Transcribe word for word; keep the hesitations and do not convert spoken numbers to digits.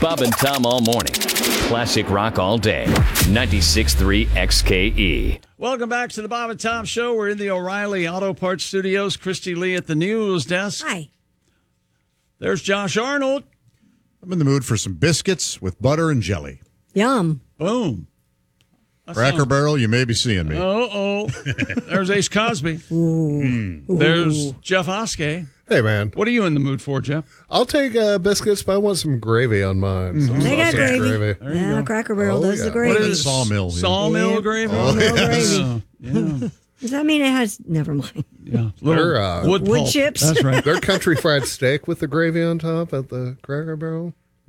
Bob and Tom all morning. Classic rock all day. ninety-six point three X K E. Welcome back to the Bob and Tom Show. We're in the O'Reilly Auto Parts Studios. Christy Lee at the news desk. Hi. There's Josh Arnold. I'm in the mood for some biscuits with butter and jelly. Yum. Boom. Cracker sounds- Barrel, you may be seeing me. Uh-oh. There's Ace Cosby. Ooh. There's Jeff Oskey. Hey, man. What are you in the mood for, Jeff? I'll take uh, biscuits, but I want some gravy on mine. Some They got sausage gravy. Yeah, Cracker Barrel Oh, does yeah. the gravy. What is it? Sawmill, yeah. Sawmill Yeah. gravy? Sawmill gravy. Yeah. yeah. Does that mean it has... Never mind. yeah. They're, Little uh, wood, Wood pulp. chips. That's right. Their country fried steak with the gravy on top at the Cracker Barrel.